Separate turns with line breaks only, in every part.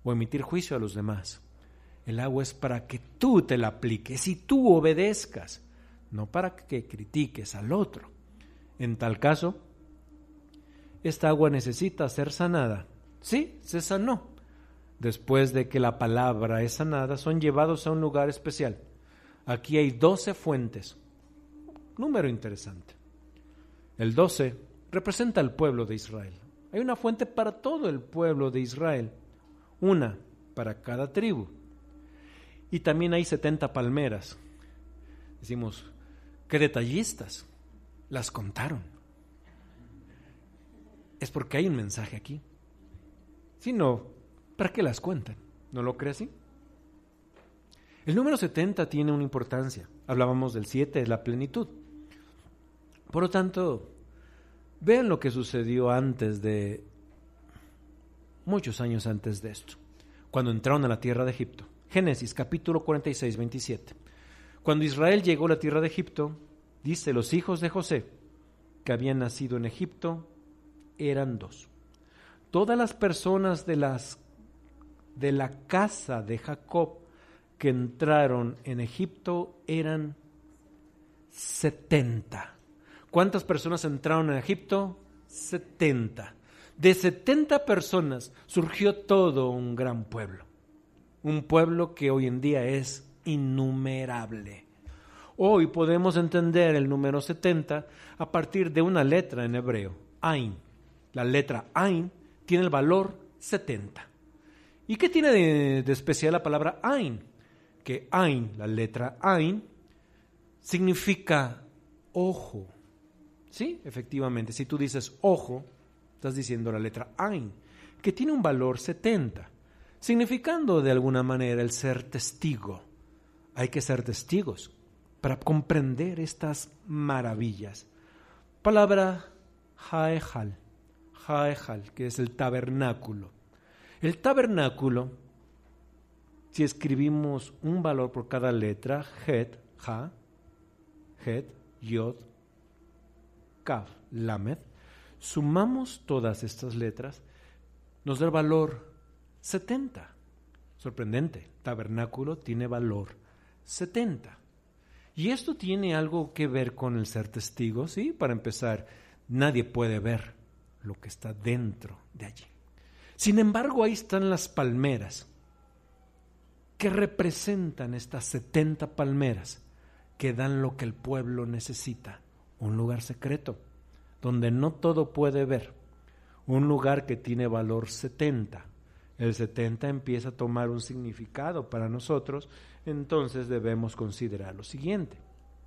o emitir juicio a los demás. El agua es para que tú te la apliques y tú obedezcas, no para que critiques al otro. En tal caso, esta agua necesita ser sanada. Sí, se sanó. Después de que la palabra es sanada, son llevados a un lugar especial. Aquí hay 12 fuentes. Número interesante. El 12 representa al pueblo de Israel. Hay una fuente para todo el pueblo de Israel, una para cada tribu. Y también hay 70 palmeras. Decimos, qué detallistas, las contaron. Es porque hay un mensaje aquí. Si no, ¿para qué las cuentan? ¿No lo cree así? El número 70 tiene una importancia. Hablábamos del 7, es la plenitud. Por lo tanto, vean lo que sucedió muchos años antes de esto, cuando entraron a la tierra de Egipto. Génesis capítulo 46, 27. Cuando Israel llegó a la tierra de Egipto, dice, los hijos de José, que habían nacido en Egipto, eran 2. Todas las personas de la casa de Jacob que entraron en Egipto eran 70. ¿Cuántas personas entraron en Egipto? 70. De 70 personas surgió todo un gran pueblo. Un pueblo que hoy en día es innumerable. Hoy podemos entender el número 70 a partir de una letra en hebreo, Ain. La letra Ain tiene el valor 70. ¿Y qué tiene de especial la palabra Ain? Que Ain, la letra Ain, significa ojo. Sí, efectivamente, si tú dices ojo, estás diciendo la letra Ain, que tiene un valor 70, significando de alguna manera el ser testigo. Hay que ser testigos para comprender estas maravillas. Palabra Haehal, que es el tabernáculo. El tabernáculo, si escribimos un valor por cada letra, Het, Ja, Het, Yod, Kaf, Lamed, sumamos todas estas letras, nos da el valor 70. Sorprendente, tabernáculo tiene valor 70. Y esto tiene algo que ver con el ser testigo, ¿sí? Para empezar, nadie puede ver lo que está dentro de allí. Sin embargo, ahí están las palmeras, que representan estas 70 palmeras, que dan lo que el pueblo necesita. Un lugar secreto, donde no todo puede ver. Un lugar que tiene valor 70. El 70 empieza a tomar un significado para nosotros, entonces debemos considerar lo siguiente.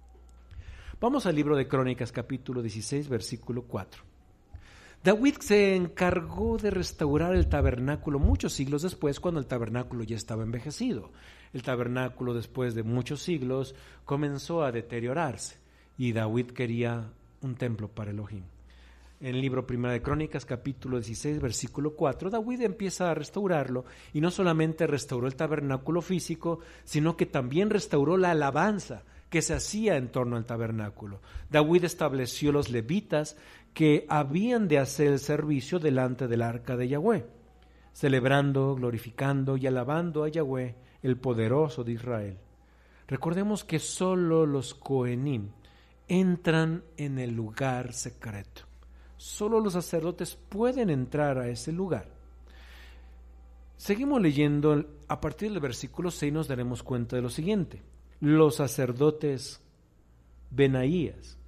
Vamos al libro de Crónicas, capítulo 16, versículo 4. David se encargó de restaurar el tabernáculo muchos siglos después, cuando el tabernáculo ya estaba envejecido. El tabernáculo, después de muchos siglos, comenzó a deteriorarse y David quería un templo para Elohim. En el libro Primera de Crónicas, capítulo 16, versículo 4, David empieza a restaurarlo, y no solamente restauró el tabernáculo físico, sino que también restauró la alabanza que se hacía en torno al tabernáculo. David estableció los levitas que habían de hacer el servicio delante del arca de Yahweh, celebrando, glorificando y alabando a Yahweh, el poderoso de Israel. Recordemos que solo los Cohenim entran en el lugar secreto. Solo los sacerdotes pueden entrar a ese lugar. Seguimos leyendo, a partir del versículo 6 nos daremos cuenta de lo siguiente. Los sacerdotes Benaías,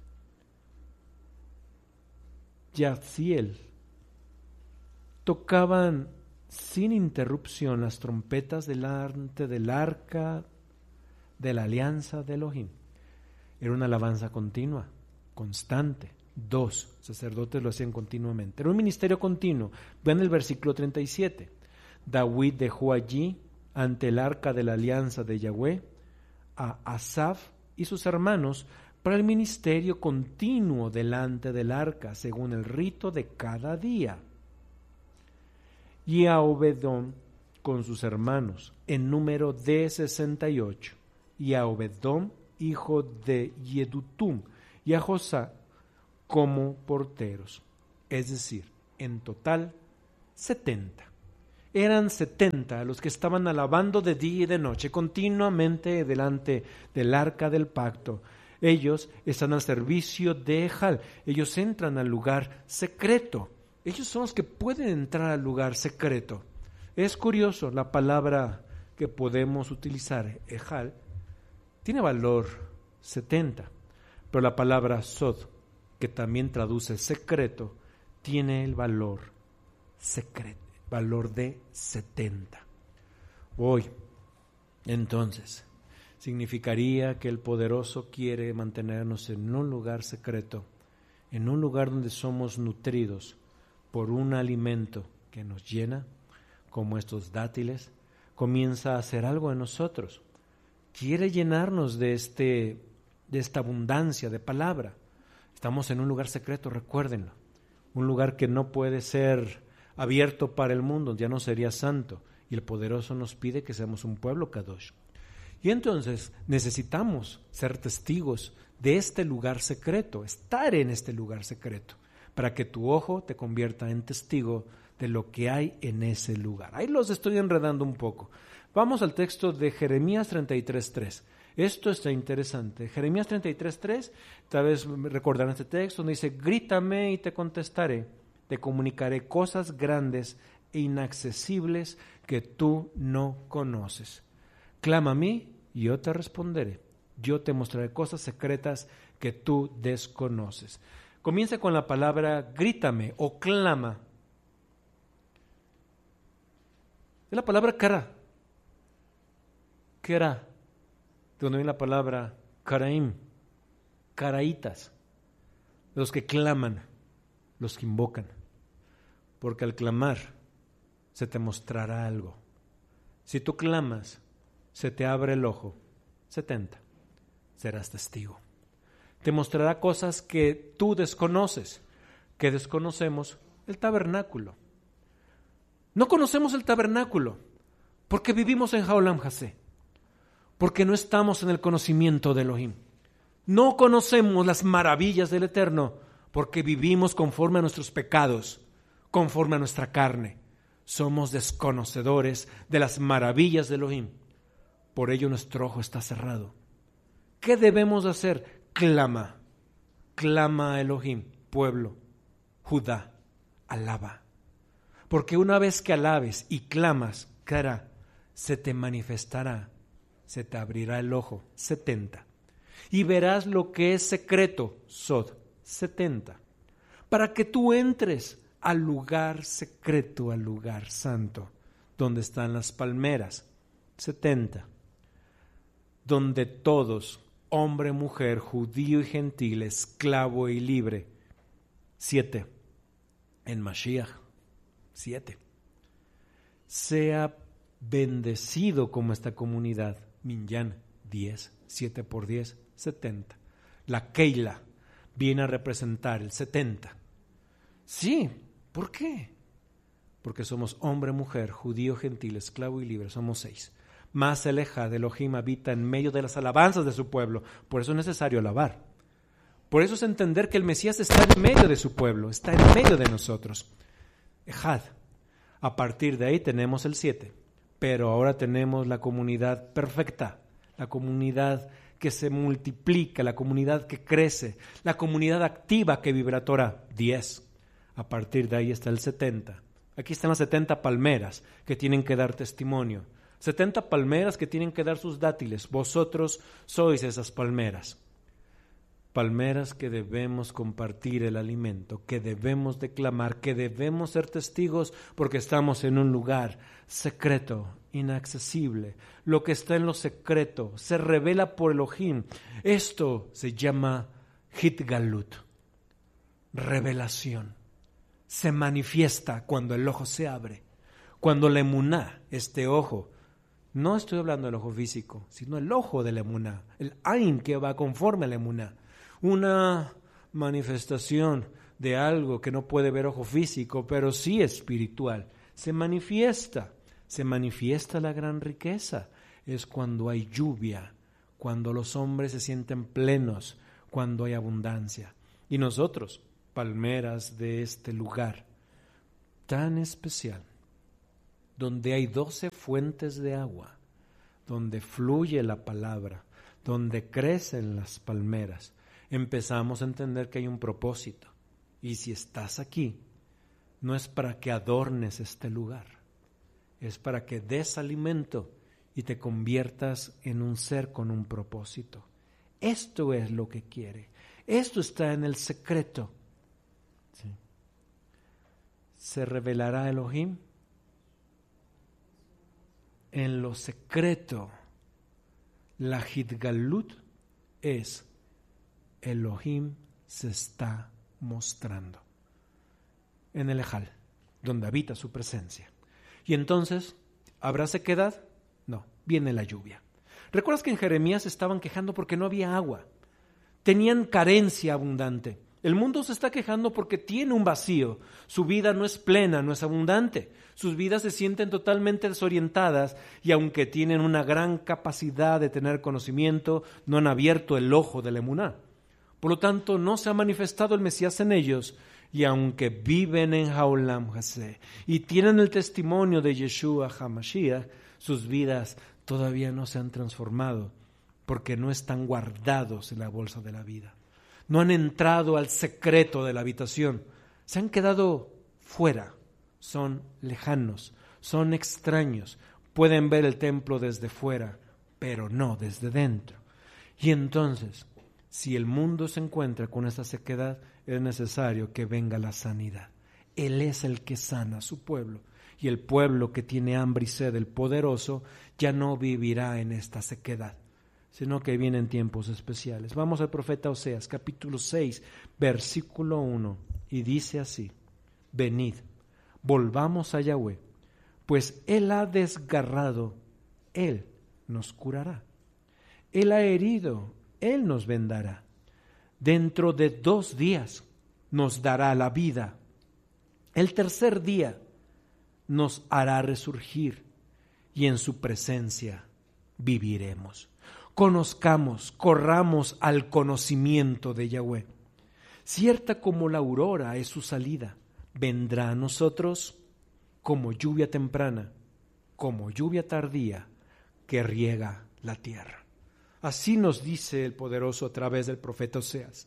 Yaziel, tocaban sin interrupción las trompetas delante del arca de la alianza de Elohim. Era una alabanza continua, constante. 2 sacerdotes lo hacían continuamente. Era un ministerio continuo. Vean el versículo 37. David dejó allí, ante el arca de la alianza de Yahweh, a Asaf y sus hermanos para el ministerio continuo delante del arca, según el rito de cada día. Y a Obedón con sus hermanos, en número de 68. Y a Obedón, hijo de Yedutum, y a Josá como porteros, es decir, en total 70. Eran 70 los que estaban alabando de día y de noche, continuamente delante del arca del pacto. Ellos están al servicio de Ejal. Ellos entran al lugar secreto. Ellos son los que pueden entrar al lugar secreto. Es curioso, la palabra que podemos utilizar, Ejal, tiene valor 70, pero la palabra Sod, que también traduce secreto, tiene el valor secreto, valor de 70. Hoy, entonces, significaría que el poderoso quiere mantenernos en un lugar secreto, en un lugar donde somos nutridos por un alimento que nos llena, como estos dátiles, comienza a hacer algo en nosotros. Quiere llenarnos de esta abundancia de palabra. Estamos en un lugar secreto, recuérdenlo. Un lugar que no puede ser abierto para el mundo, ya no sería santo. Y el poderoso nos pide que seamos un pueblo Kadosh. Y entonces necesitamos ser testigos de este lugar secreto, estar en este lugar secreto, para que tu ojo te convierta en testigo de lo que hay en ese lugar. Ahí los estoy enredando un poco. Vamos al texto de Jeremías 33:3. Esto está interesante. Jeremías 33:3, tal vez recordarán este texto, donde dice: grítame y te contestaré, te comunicaré cosas grandes e inaccesibles que tú no conoces. Clama a mí y yo te responderé. Yo te mostraré cosas secretas que tú desconoces. Comienza con la palabra grítame o clama. Es la palabra kara. Kara, de donde viene la palabra karaim, karaitas, los que claman, los que invocan. Porque al clamar se te mostrará algo. Si tú clamas, se te abre el ojo, 70, serás testigo. Te mostrará cosas que tú desconoces, que desconocemos el tabernáculo. No conocemos el tabernáculo porque vivimos en Haolam Hasé, porque no estamos en el conocimiento de Elohim. No conocemos las maravillas del Eterno porque vivimos conforme a nuestros pecados, conforme a nuestra carne. Somos desconocedores de las maravillas de Elohim. Por ello nuestro ojo está cerrado. ¿Qué debemos hacer? Clama. Clama a Elohim, pueblo, Judá, alaba. Porque una vez que alabes y clamas, ¿qué hará? Se te manifestará, se te abrirá el ojo, 70. Y verás lo que es secreto, Sod, 70. Para que tú entres al lugar secreto, al lugar santo, donde están las palmeras, 70. Donde todos, hombre, mujer, judío y gentil, esclavo y libre, 7. En Mashiach, 7. Sea bendecido como esta comunidad, Minyan, 10, 7 por 10, 70. La Keila viene a representar el 70. Sí, ¿por qué? Porque somos hombre, mujer, judío, gentil, esclavo y libre, somos 6. Más el Ejad de Elohim habita en medio de las alabanzas de su pueblo. Por eso es necesario alabar. Por eso es entender que el Mesías está en medio de su pueblo, está en medio de nosotros. Ejad. A partir de ahí tenemos el 7. Pero ahora tenemos la comunidad perfecta, la comunidad que se multiplica, la comunidad que crece, la comunidad activa que vibra Torah, 10. A partir de ahí está el 70. Aquí están las 70 palmeras que tienen que dar testimonio. 70 palmeras que tienen que dar sus dátiles. Vosotros sois esas palmeras. Palmeras que debemos compartir el alimento, que debemos declamar, que debemos ser testigos porque estamos en un lugar secreto, inaccesible. Lo que está en lo secreto se revela por Elohim. Esto se llama Hitgalut, revelación. Se manifiesta cuando el ojo se abre, cuando la emuná, este ojo, no estoy hablando del ojo físico, sino el ojo de la emuná, el ain que va conforme a la emuná. Una manifestación de algo que no puede ver ojo físico, pero sí espiritual. Se manifiesta la gran riqueza. Es cuando hay lluvia, cuando los hombres se sienten plenos, cuando hay abundancia. Y nosotros, palmeras de este lugar tan especial, donde hay 12 fuentes de agua, donde fluye la palabra, donde crecen las palmeras, empezamos a entender que hay un propósito. Y si estás aquí, no es para que adornes este lugar, es para que des alimento y te conviertas en un ser con un propósito. Esto es lo que quiere. Esto está en el secreto. ¿Sí? ¿Se revelará Elohim? En lo secreto, la Hitgalut es Elohim se está mostrando en el Ejal, donde habita su presencia. Y entonces, ¿habrá sequedad? No, viene la lluvia. ¿Recuerdas que en Jeremías estaban quejando porque no había agua? Tenían carencia abundante. El mundo se está quejando porque tiene un vacío. Su vida no es plena, no es abundante. Sus vidas se sienten totalmente desorientadas y aunque tienen una gran capacidad de tener conocimiento, no han abierto el ojo de la emuná. Por lo tanto, no se ha manifestado el Mesías en ellos y aunque viven en Haolam Hasé y tienen el testimonio de Yeshua HaMashiach, sus vidas todavía no se han transformado porque no están guardados en la bolsa de la vida. No han entrado al secreto de la habitación. Se han quedado fuera. Son lejanos, son extraños. Pueden ver el templo desde fuera, pero no desde dentro. Y entonces, si el mundo se encuentra con esa sequedad, es necesario que venga la sanidad. Él es el que sana a su pueblo. Y el pueblo que tiene hambre y sed, el poderoso, ya no vivirá en esta sequedad, sino que vienen tiempos especiales. Vamos al profeta Oseas, capítulo 6, versículo 1, y dice así: venid, volvamos a Yahweh, pues Él ha desgarrado, Él nos curará. Él ha herido, Él nos vendará. Dentro de 2 días nos dará la vida. El tercer día nos hará resurgir y en su presencia viviremos. Conozcamos, corramos al conocimiento de Yahweh. Cierta como la aurora es su salida, vendrá a nosotros como lluvia temprana, como lluvia tardía que riega la tierra. Así nos dice el poderoso a través del profeta Oseas.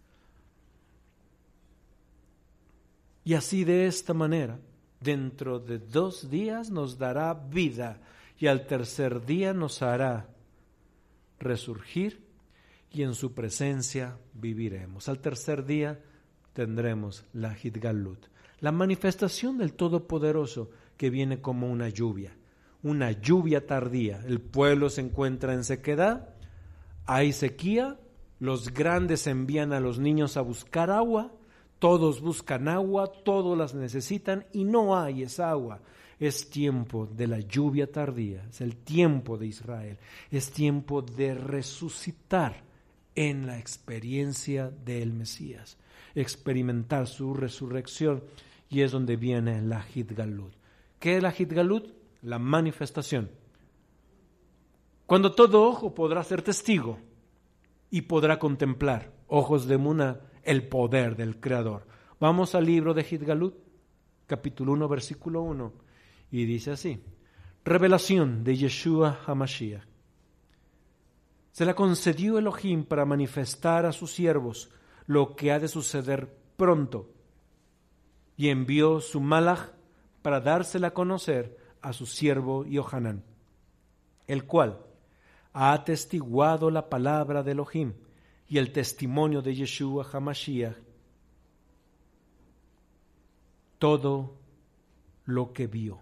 Y así de esta manera, dentro de 2 días nos dará vida y al tercer día nos hará resurgir y en su presencia viviremos. Al tercer día tendremos la Hitgalut, la manifestación del Todopoderoso que viene como una lluvia tardía. El pueblo se encuentra en sequedad, hay sequía, los grandes envían a los niños a buscar agua, todos buscan agua, todos las necesitan y no hay esa agua. Es tiempo de la lluvia tardía, es el tiempo de Israel, es tiempo de resucitar en la experiencia del Mesías, experimentar su resurrección, y es donde viene la Hitgalut. ¿Qué es la Hitgalut? La manifestación. Cuando todo ojo podrá ser testigo y podrá contemplar, ojos de Emuná, el poder del Creador. Vamos al libro de Hitgalut, capítulo 1, versículo 1, y dice así: revelación de Yeshua HaMashiach. Se la concedió Elohim para manifestar a sus siervos lo que ha de suceder pronto, y envió su Malach para dársela a conocer a su siervo Yohanan, el cual ha atestiguado la palabra de Elohim y el testimonio de Yeshua HaMashiach, todo lo que vio.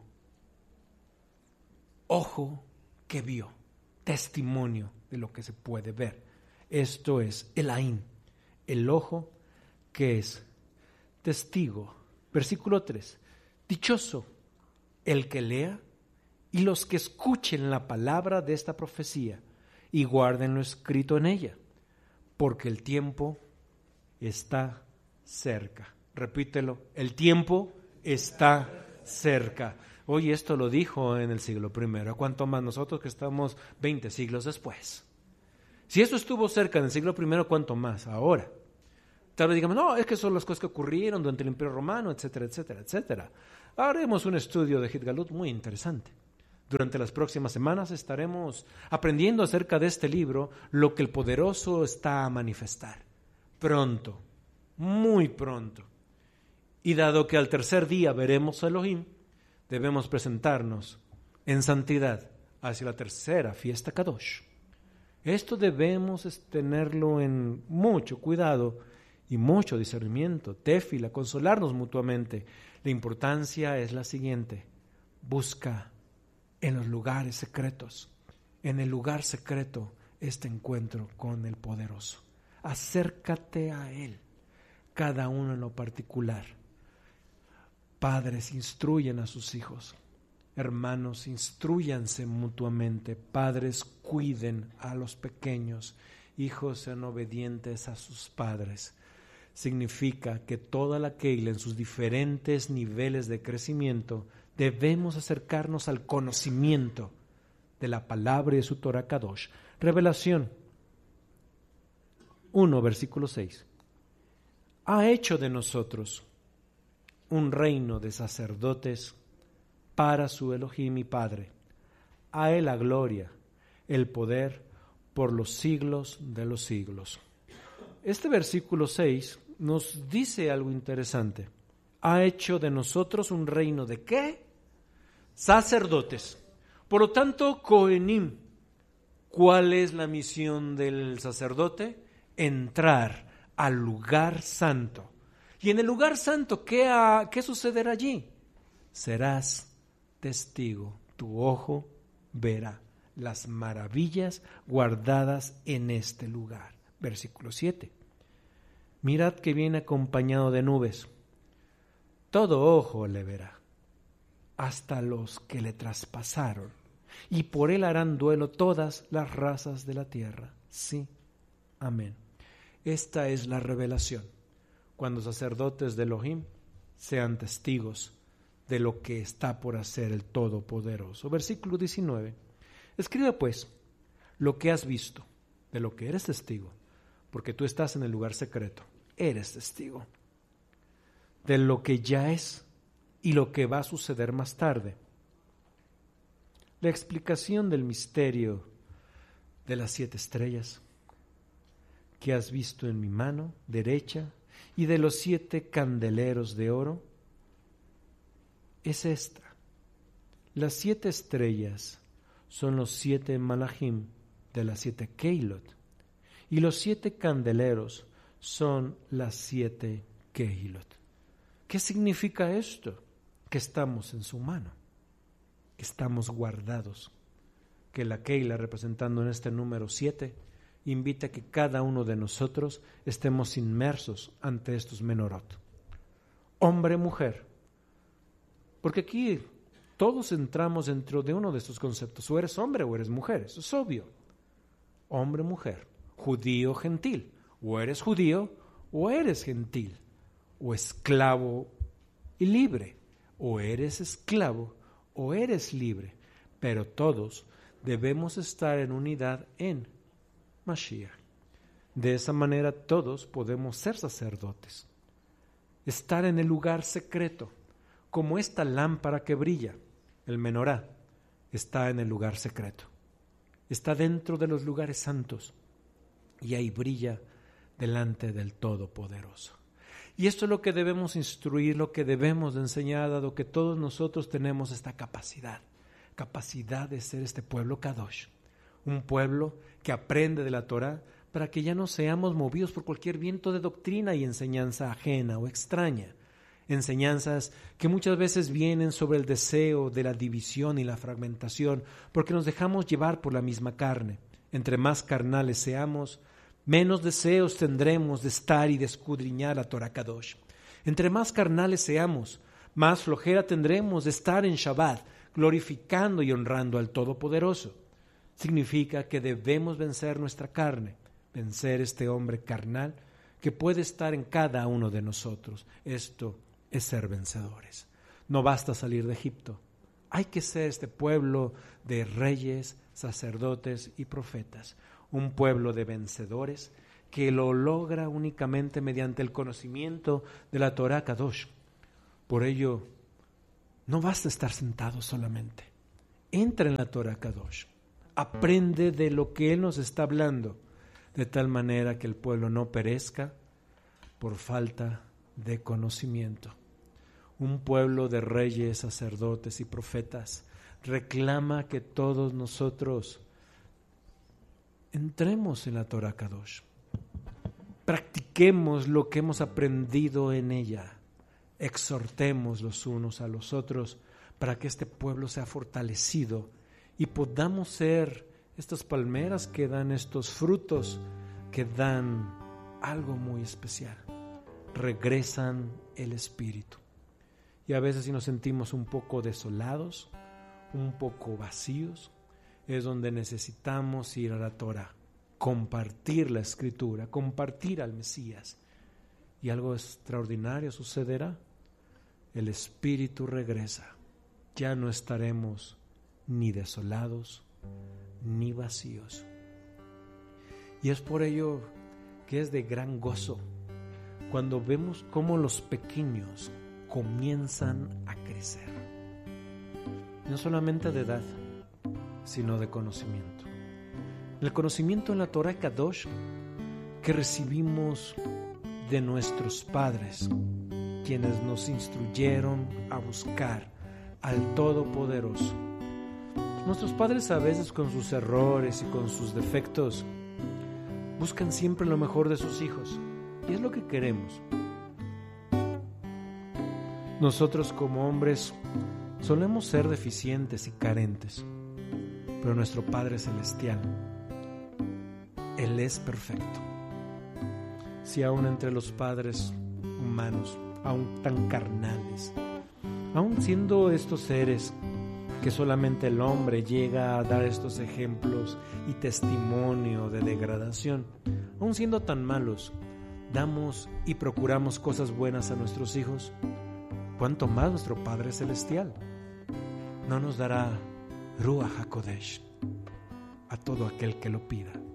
Ojo que vio, testimonio de lo que se puede ver. Esto es el Ain, el ojo que es testigo. Versículo 3. Dichoso el que lea y los que escuchen la palabra de esta profecía y guarden lo escrito en ella, porque el tiempo está cerca. Repítelo, el tiempo está cerca. Oye, esto lo dijo en el siglo I, ¿cuánto más nosotros que estamos 20 siglos después? Si esto estuvo cerca en el siglo I, ¿cuánto más ahora? Tal vez digamos, no, es que son las cosas que ocurrieron durante el Imperio Romano, etcétera, etcétera, etcétera. Haremos un estudio de Hitgalut muy interesante. Durante las próximas semanas estaremos aprendiendo acerca de este libro, lo que el Poderoso está a manifestar. Pronto, muy pronto. Y dado que al tercer día veremos a Elohim, debemos presentarnos en santidad hacia la tercera fiesta Kadosh. Esto debemos tenerlo en mucho cuidado y mucho discernimiento, tefila, consolarnos mutuamente. La importancia es la siguiente: busca en los lugares secretos, en el lugar secreto, este encuentro con el Poderoso. Acércate a Él, cada uno en lo particular. Padres, instruyen a sus hijos. Hermanos, instrúyanse mutuamente. Padres, cuiden a los pequeños. Hijos, sean obedientes a sus padres. Significa que toda la Keila, en sus diferentes niveles de crecimiento, debemos acercarnos al conocimiento de la palabra y de su Torah Kadosh. Revelación 1, versículo 6. Ha hecho de nosotros un reino de sacerdotes para su Elohim y Padre. A Él la gloria, el poder, por los siglos de los siglos. Este versículo 6 nos dice algo interesante. Ha hecho de nosotros un reino ¿de qué? Sacerdotes. Por lo tanto, Kohenim. ¿Cuál es la misión del sacerdote? Entrar al lugar santo. Y en el lugar santo, ¿qué sucederá allí? Serás testigo. Tu ojo verá las maravillas guardadas en este lugar. Versículo 7. Mirad que viene acompañado de nubes. Todo ojo le verá, hasta los que le traspasaron, y por él harán duelo todas las razas de la tierra. Sí, amén. Esta es la revelación, cuando sacerdotes de Elohim sean testigos de lo que está por hacer el Todopoderoso. Versículo 19. Escribe pues lo que has visto, de lo que eres testigo, porque tú estás en el lugar secreto, eres testigo de lo que ya es y lo que va a suceder más tarde. La explicación del misterio de las 7 estrellas que has visto en mi mano derecha y de los 7 candeleros de oro es esta. Las 7 estrellas son los 7 malachim de las 7 keilot y los 7 candeleros son las 7 keilot. ¿Qué significa esto? Que estamos en su mano, que estamos guardados, que la Keila, representando en este número 7, invita a que cada uno de nosotros estemos inmersos ante estos menorot. Hombre, mujer, porque aquí todos entramos dentro de uno de estos conceptos, o eres hombre o eres mujer, eso es obvio. Hombre, mujer, judío, gentil, o eres judío o eres gentil, o esclavo y libre, o eres esclavo o eres libre, pero todos debemos estar en unidad en Mashiach. De esa manera todos podemos ser sacerdotes, estar en el lugar secreto, como esta lámpara que brilla, el menorá, está en el lugar secreto, está dentro de los lugares santos y ahí brilla delante del Todopoderoso. Y esto es lo que debemos instruir, lo que debemos de enseñar, dado que todos nosotros tenemos esta capacidad de ser este pueblo Kadosh, un pueblo que aprende de la Torah para que ya no seamos movidos por cualquier viento de doctrina y enseñanza ajena o extraña, enseñanzas que muchas veces vienen sobre el deseo de la división y la fragmentación, porque nos dejamos llevar por la misma carne. Entre más carnales seamos, menos deseos tendremos de estar y de escudriñar la Torah Kadosh. Entre más carnales seamos, más flojera tendremos de estar en Shabbat, glorificando y honrando al Todopoderoso. Significa que debemos vencer nuestra carne, vencer este hombre carnal que puede estar en cada uno de nosotros. Esto es ser vencedores. No basta salir de Egipto. Hay que ser este pueblo de reyes, sacerdotes y profetas. Un pueblo de vencedores que lo logra únicamente mediante el conocimiento de la Torah Kadosh. Por ello, No basta estar sentado solamente. Entra en la Torah Kadosh. Aprende de lo que Él nos está hablando, de tal manera que el pueblo no perezca por falta de conocimiento. Un pueblo de reyes, sacerdotes y profetas reclama que todos nosotros entremos en la Torah Kadosh. Practiquemos lo que hemos aprendido en ella. Exhortemos los unos a los otros para que este pueblo sea fortalecido y podamos ser estas palmeras que dan estos frutos, que dan algo muy especial. Regresan el espíritu. Y a veces si nos sentimos un poco desolados, un poco vacíos, es donde necesitamos ir a la Torah, compartir la Escritura, compartir al Mesías. Y algo extraordinario sucederá. El Espíritu regresa. Ya no estaremos ni desolados ni vacíos. Y es por ello que es de gran gozo cuando vemos cómo los pequeños comienzan a crecer. No solamente de edad, sino de conocimiento. El conocimiento en la Torah Kadosh que recibimos de nuestros padres, quienes nos instruyeron a buscar al Todopoderoso. Nuestros padres, a veces con sus errores y con sus defectos, buscan siempre lo mejor de sus hijos, y es lo que queremos. Nosotros como hombres solemos ser deficientes y carentes, pero nuestro Padre Celestial, Él es perfecto. Si aún entre los padres humanos, aún tan carnales, aún siendo estos seres que solamente el hombre llega a dar estos ejemplos y testimonio de degradación, aún siendo tan malos, damos y procuramos cosas buenas a nuestros hijos, ¿cuánto más nuestro Padre Celestial no nos dará Ruach HaKodesh a todo aquel que lo pida?